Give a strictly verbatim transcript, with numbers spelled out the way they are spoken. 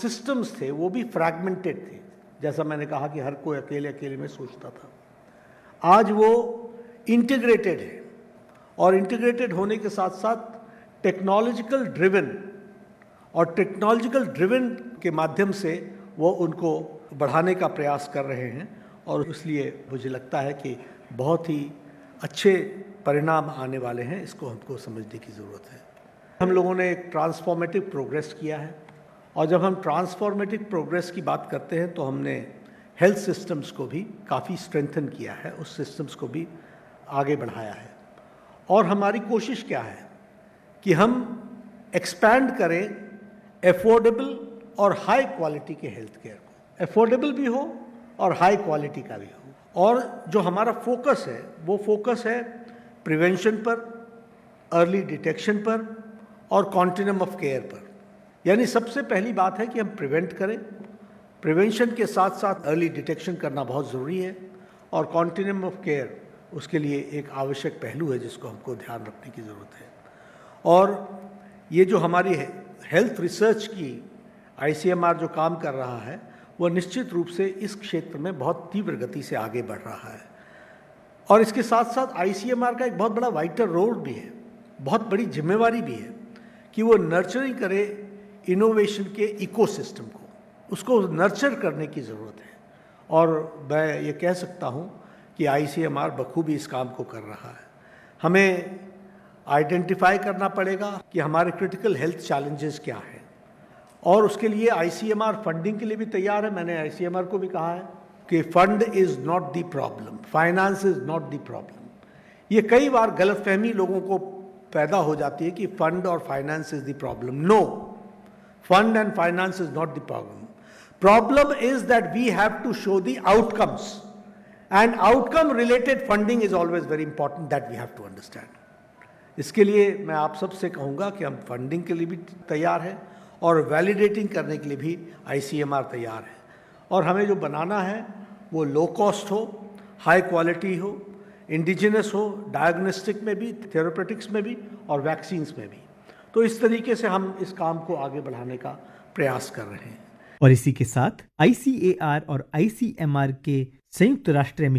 Systems थे वो भी फ्रैगमेंटेड थे, जैसा मैंने कहा कि हर कोई अकेले अकेले में सोचता था। आज वो इंटीग्रेटेड है और इंटीग्रेटेड होने के साथ साथ टेक्नोलॉजिकल ड्रिवन, और टेक्नोलॉजिकल ड्रिवन के माध्यम से वो उनको बढ़ाने का प्रयास कर रहे हैं, और इसलिए मुझे लगता है कि बहुत ही अच्छे परिणाम आने वाले हैं। इसको हमको समझने की ज़रूरत है। हम लोगों ने एक ट्रांसफॉर्मेटिव प्रोग्रेस किया है, और जब हम ट्रांसफॉर्मेटिव प्रोग्रेस की बात करते हैं तो हमने हेल्थ सिस्टम्स को भी काफ़ी स्ट्रेंथन किया है, उस सिस्टम्स को भी आगे बढ़ाया है। और हमारी कोशिश क्या है कि हम एक्सपैंड करें एफोर्डेबल और हाई क्वालिटी के हेल्थ केयर को। एफोर्डेबल भी हो और हाई क्वालिटी का भी हो। और जो हमारा फोकस है वो फोकस है प्रिवेंशन पर, अर्ली डिटेक्शन पर और कॉन्टिन्यूम ऑफ केयर पर। यानी सबसे पहली बात है कि हम प्रिवेंट करें, प्रिवेंशन के साथ साथ अर्ली डिटेक्शन करना बहुत ज़रूरी है, और कॉन्टिन्यूम ऑफ केयर उसके लिए एक आवश्यक पहलू है जिसको हमको ध्यान रखने की ज़रूरत है। और ये जो हमारी हेल्थ रिसर्च की आईसीएमआर जो काम कर रहा है वो निश्चित रूप से इस क्षेत्र में बहुत तीव्र गति से आगे बढ़ रहा है। और इसके साथ साथ आईसीएमआर का एक बहुत बड़ा वाइटल रोल भी है, बहुत बड़ी जिम्मेवारी भी है कि वो नर्चरिंग करे इनोवेशन के इकोसिस्टम को, उसको नर्चर करने की ज़रूरत है। और मैं ये कह सकता हूँ कि आईसीएमआर बखूबी इस काम को कर रहा है। हमें आइडेंटिफाई करना पड़ेगा कि हमारे क्रिटिकल हेल्थ चैलेंजेस क्या हैं, और उसके लिए आईसीएमआर फंडिंग के लिए भी तैयार है। मैंने आईसीएमआर को भी कहा है कि fund is not the problem, finance is not the problem. ये कई बार गलतफहमी लोगों को पैदा हो जाती है कि फंड और finance is the problem. No, fund and finance is not the problem. Problem is that we have to show the outcomes, and outcome related funding is always very important, that we have to understand. इसके लिए मैं आप सबसे कहूँगा कि हम funding के लिए भी तैयार हैं और वैलिडेटिंग करने के लिए भी आईसीएमआर तैयार है। और हमें जो बनाना है वो लो कॉस्ट हो, हाई क्वालिटी हो, इंडिजिनस हो, डायग्नोस्टिक में भी, थेरेपेटिक्स में भी और वैक्सीन्स में भी। तो इस तरीके से हम इस काम को आगे बढ़ाने का प्रयास कर रहे हैं। और इसी के साथ आईसीएआर और आईसीएमआर के संयुक्त राष्ट्र